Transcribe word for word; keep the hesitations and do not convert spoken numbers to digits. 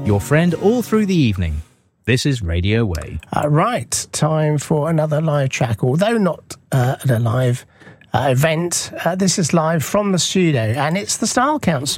your friend all through the evening. This is Radio Way. Uh, right, time for another live track, although not uh, at a live uh, event. Uh, this is live from the studio, and it's the Style Council.